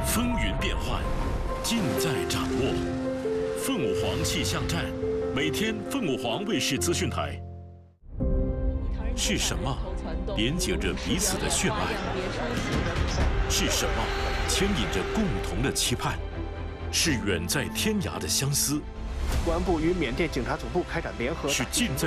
风云变幻，尽在掌握。凤舞凰气象站，每天凤舞凰卫视资讯台。是什么连接着彼此的血脉？是什么牵引着共同的期盼？是远在天涯的相思。 公安部与缅甸警察总部开展联合。 是近在